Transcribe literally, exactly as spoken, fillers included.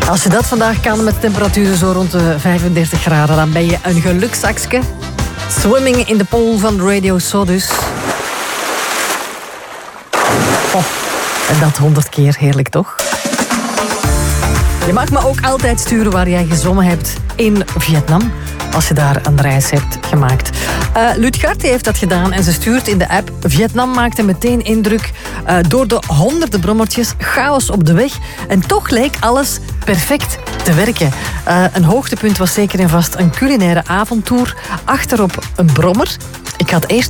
Als je dat vandaag kan met temperaturen zo rond de vijfendertig graden, dan ben je een geluksakske. Swimming in the pool van Radio Sodus. Oh, en dat honderd keer, heerlijk toch? Je mag me ook altijd sturen waar jij gezwommen hebt in Vietnam, als je daar een reis hebt gemaakt. Uh, Lutgard heeft dat gedaan en ze stuurt in de app: Vietnam maakte meteen indruk uh, door de honderden brommertjes, chaos op de weg. En toch leek alles perfect te werken. Uh, een hoogtepunt was zeker en vast een culinaire avondtour achterop een brommer. Ik had eerst